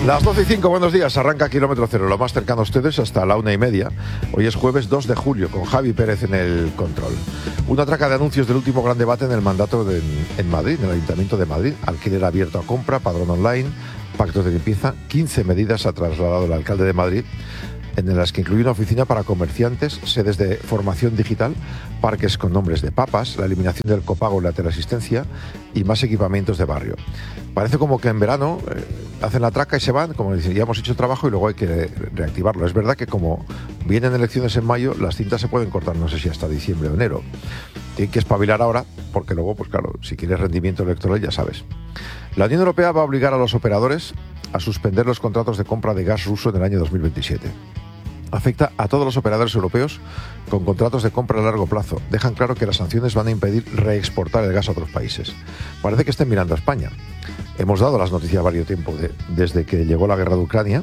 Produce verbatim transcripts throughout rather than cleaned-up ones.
Las doce y cinco, buenos días, arranca Kilómetro Cero, lo más cercano a ustedes hasta la una y media. Hoy es jueves dos de julio, con Javi Pérez en el control. Una traca de anuncios del último gran debate en el mandato de, en Madrid, en el Ayuntamiento de Madrid. Alquiler abierto a compra, padrón online, pactos de limpieza. quince medidas ha trasladado el alcalde de Madrid, en las que incluye una oficina para comerciantes, sedes de formación digital, parques con nombres de papas, la eliminación del copago en la teleasistencia y más equipamientos de barrio. Parece como que en verano eh, hacen la traca y se van, como dicen, ya hemos hecho trabajo y luego hay que reactivarlo. Es verdad que como vienen elecciones en mayo, las cintas se pueden cortar, no sé si hasta diciembre o enero. Hay que espabilar ahora, porque luego, pues claro, si quieres rendimiento electoral, ya sabes. La Unión Europea va a obligar a los operadores a suspender los contratos de compra de gas ruso en el año dos mil veintisiete. Afecta a todos los operadores europeos con contratos de compra a largo plazo. Dejan claro que las sanciones van a impedir reexportar el gas a otros países. Parece que estén mirando a España. Hemos dado las noticias varios tiempo de, desde que llegó la guerra de Ucrania,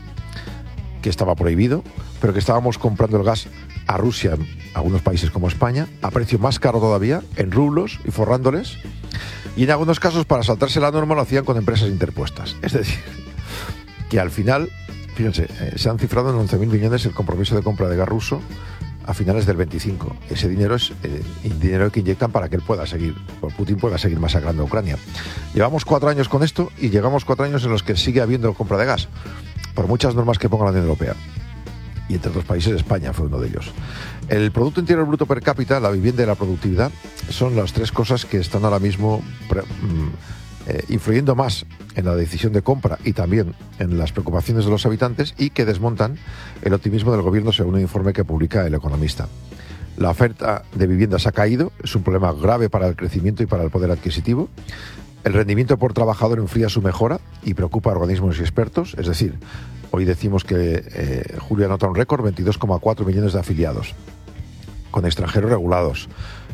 que estaba prohibido, pero que estábamos comprando el gas a Rusia, en algunos países como España, a precio más caro todavía, en rublos y forrándoles. Y en algunos casos, para saltarse la norma, lo hacían con empresas interpuestas. Es decir, que al final... Fíjense, eh, se han cifrado en once mil millones el compromiso de compra de gas ruso a finales del veinticinco. Ese dinero es eh, dinero que inyectan para que él pueda seguir, o Putin pueda seguir masacrando a Ucrania. Llevamos cuatro años con esto y llegamos cuatro años en los que sigue habiendo compra de gas, por muchas normas que ponga la Unión Europea. Y entre otros países, España fue uno de ellos. El Producto Interior Bruto per cápita, la vivienda y la productividad son las tres cosas que están ahora mismo... Pre, mmm, Eh, influyendo más en la decisión de compra y también en las preocupaciones de los habitantes y que desmontan el optimismo del gobierno según un informe que publica El Economista. La oferta de viviendas ha caído, es un problema grave para el crecimiento y para el poder adquisitivo. El rendimiento por trabajador enfría su mejora y preocupa a organismos y expertos, es decir, hoy decimos que eh, julio anota un récord, veintidós coma cuatro millones de afiliados, con extranjeros regulados,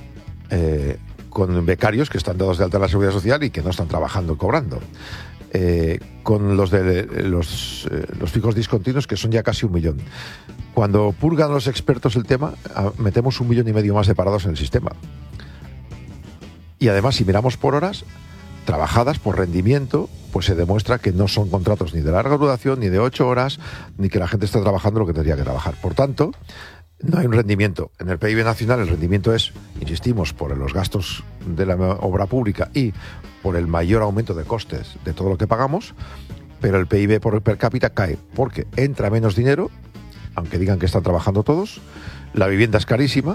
eh, con becarios que están dados de alta en la Seguridad Social y que no están trabajando cobrando, eh, con los de los, eh, los fijos discontinuos, que son ya casi un millón. Cuando purgan los expertos el tema, metemos un millón y medio más de parados en el sistema. Y además, si miramos por horas trabajadas, por rendimiento, pues se demuestra que no son contratos ni de larga duración, ni de ocho horas, ni que la gente está trabajando lo que tendría que trabajar. Por tanto, no hay un rendimiento. En el P I B nacional el rendimiento es, insistimos, por los gastos de la obra pública y por el mayor aumento de costes de todo lo que pagamos, pero el P I B por per cápita cae porque entra menos dinero, aunque digan que están trabajando todos, la vivienda es carísima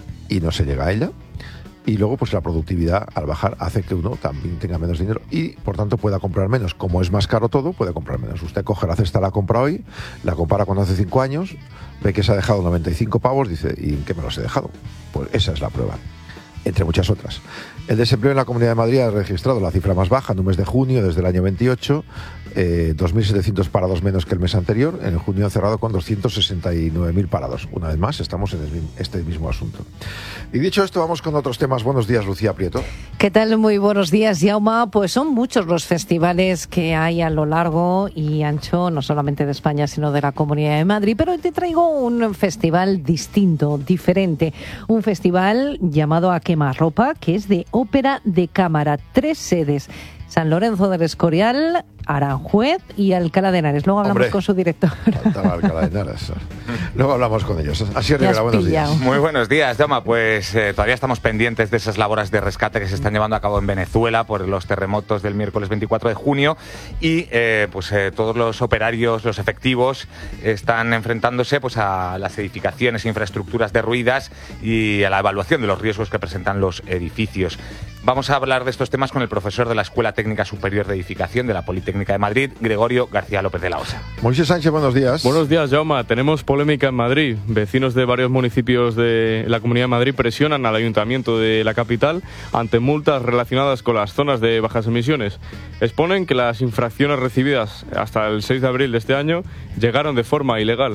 y no se llega a ella, y luego pues la productividad al bajar hace que uno también tenga menos dinero y por tanto pueda comprar menos. Como es más caro todo, puede comprar menos. Usted coge la cesta, la compra hoy, la compara con hace cinco años, ve que se ha dejado noventa y cinco pavos, dice, ¿y en qué me los he dejado? Pues esa es la prueba, entre muchas otras. El desempleo en la Comunidad de Madrid ha registrado la cifra más baja en un mes de junio desde el año veintiocho, eh, dos mil setecientos parados menos que el mes anterior. En el junio ha cerrado con doscientos sesenta y nueve mil parados. Una vez más, estamos en el, este mismo asunto. Y dicho esto, vamos con otros temas. Buenos días, Lucía Prieto. ¿Qué tal? Muy buenos días, Jaume. Pues son muchos los festivales que hay a lo largo y ancho, no solamente de España, sino de la Comunidad de Madrid. Pero hoy te traigo un festival distinto, diferente. Un festival llamado A Quemarropa, que es de ópera de cámara. Tres sedes: San Lorenzo del Escorial, Aranjuez y Alcalá de Henares. Luego hablamos Hombre, con su director. Faltaba Alcalá de Henares. Luego hablamos con ellos. Así Rivera, buenos días. Muy buenos días, Jaume. Pues eh, todavía estamos pendientes de esas labores de rescate que se están llevando a cabo en Venezuela por los terremotos del miércoles veinticuatro de junio y eh, pues eh, todos los operarios, los efectivos, están enfrentándose pues a las edificaciones e infraestructuras derruidas y a la evaluación de los riesgos que presentan los edificios. Vamos a hablar de estos temas con el profesor de la Escuela Técnica Superior de Edificación de la Politécnica de Madrid, Gregorio García López de la Osa. Moisés Sánchez, buenos días. Buenos días, Jaume. Tenemos polémica en Madrid. Vecinos de varios municipios de la Comunidad de Madrid presionan al Ayuntamiento de la capital ante multas relacionadas con las zonas de bajas emisiones. Exponen que las infracciones recibidas hasta el seis de abril de este año llegaron de forma ilegal.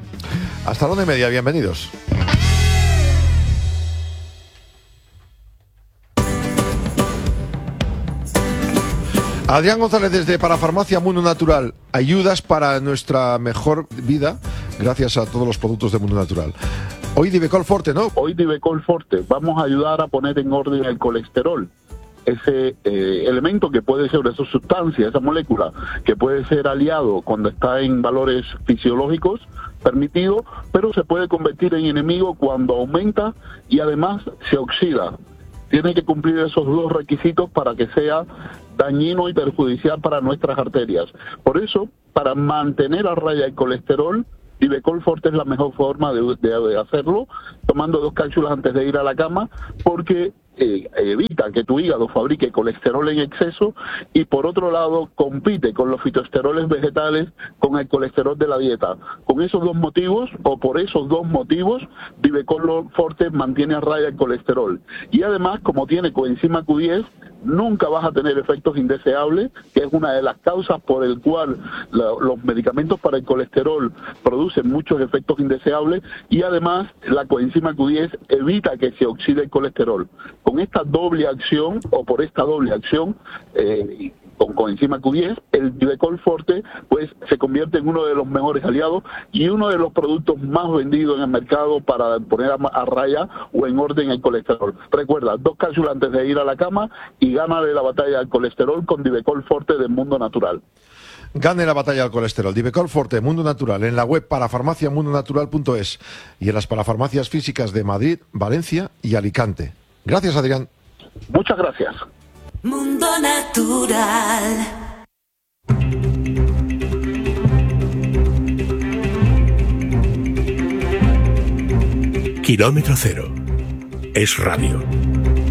Hasta la una y media, bienvenidos. Adrián González desde Parafarmacia Mundo Natural. Ayudas para nuestra mejor vida gracias a todos los productos de Mundo Natural. Hoy Divecol Forte, ¿no? Hoy Divecol Forte. Vamos a ayudar a poner en orden el colesterol. ese eh, elemento que puede ser, esa sustancia, esa molécula, que puede ser aliado cuando está en valores fisiológicos permitidos, pero se puede convertir en enemigo cuando aumenta y además se oxida. Tiene que cumplir esos dos requisitos para que sea dañino y perjudicial para nuestras arterias. Por eso, para mantener a raya el colesterol, Divecol Forte es la mejor forma de, de, de hacerlo, tomando dos cápsulas antes de ir a la cama, porque eh, evita que tu hígado fabrique colesterol en exceso y, por otro lado, compite con los fitoesteroles vegetales con el colesterol de la dieta. Con esos dos motivos, o por esos dos motivos, Divecol Forte mantiene a raya el colesterol. Y además, como tiene coenzima Q diez, nunca vas a tener efectos indeseables, que es una de las causas por el cual la, los medicamentos para el colesterol producen muchos efectos indeseables, y además la coenzima Q diez evita que se oxide el colesterol. Con esta doble acción, o por esta doble acción, eh, con coenzima Q diez, el Divecol Forte pues se convierte en uno de los mejores aliados y uno de los productos más vendidos en el mercado para poner a, a raya o en orden el colesterol. Recuerda, dos cápsulas antes de ir a la cama y gánale la batalla al colesterol con Divecol Forte de Mundo Natural. Gane la batalla al colesterol. Divecol Forte, Mundo Natural, en la web parafarmacia mundo natural punto es y en las parafarmacias físicas de Madrid, Valencia y Alicante. Gracias, Adrián. Muchas gracias. Mundo Natural. Kilómetro Cero es radio.